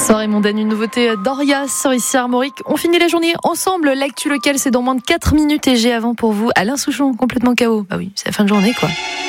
Soirée mondaine, une nouveauté d'Oria sur ici Armorique. On finit la journée ensemble. L'actu locale, c'est dans moins de 4 minutes et j'ai avant pour vous Alain Souchon, complètement KO. Bah oui, c'est la fin de journée quoi.